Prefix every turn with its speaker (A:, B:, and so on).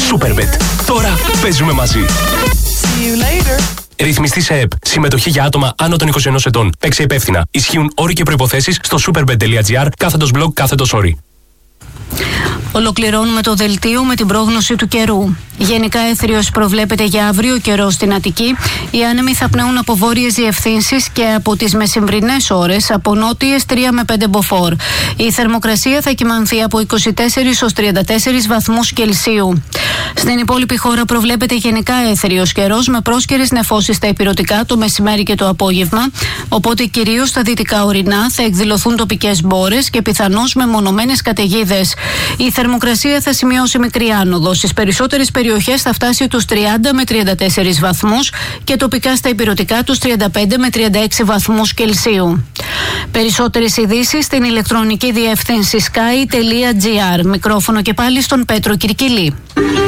A: Superbet. Τώρα παίζουμε μαζί. Ρυθμιστή σε ΕΠ. Συμμετοχή για άτομα άνω των 21 ετών. Παίξε υπεύθυνα. Ισχύουν όροι και προϋποθέσεις στο superbet.gr/blog/όροι.
B: Ολοκληρώνουμε το δελτίο με την πρόγνωση του καιρού. Γενικά έθριος προβλέπεται για αύριο καιρό στην Αττική. Οι άνεμοι θα πνέουν από βόρειες διευθύνσεις και από τις μεσημβρινές ώρες από νότιες 3 με 5 μποφόρ. Η θερμοκρασία θα κυμανθεί από 24 ως 34 βαθμούς Κελσίου. Στην υπόλοιπη χώρα προβλέπεται γενικά έθριος καιρός με πρόσκαιρες νεφώσεις στα ηπειρωτικά το μεσημέρι και το απόγευμα. Οπότε κυρίως στα δυτικά ορεινά θα εκδηλωθούν τοπικές μπόρες και πιθανώς μεμονωμένες καταιγίδες. Η θερμοκρασία θα σημειώσει μικρή άνοδο. Στις περισσότερες περιοχές θα φτάσει τους 30 με 34 βαθμούς και τοπικά στα ηπειρωτικά τους 35 με 36 βαθμούς Κελσίου. Περισσότερες ειδήσεις στην ηλεκτρονική διεύθυνση sky.gr. Μικρόφωνο και πάλι στον Πέτρο Κυρκυλή.